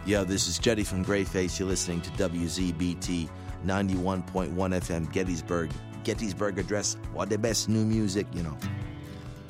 Yo, this is Jetty from Greyface. You're listening to WZBT 91.1 FM, Gettysburg address. What the best new music, you know.